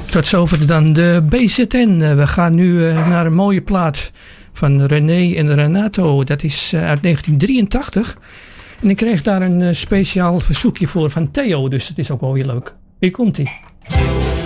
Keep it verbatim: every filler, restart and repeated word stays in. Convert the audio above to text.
Tot zover dan de B Z N. We gaan nu uh, naar een mooie plaat van René en Renato. Dat is uh, uit negentien drieëntachtig. En ik kreeg daar een uh, speciaal verzoekje voor van Theo. Dus dat is ook wel weer leuk. Hier komt-ie.